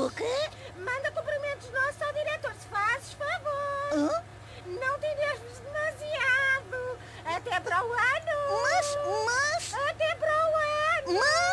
O quê? Manda cumprimentos nossos ao diretor, se fazes favor. Hã? Não te enerves demasiado. Até para o ano. Mas... Até para o ano. Mas...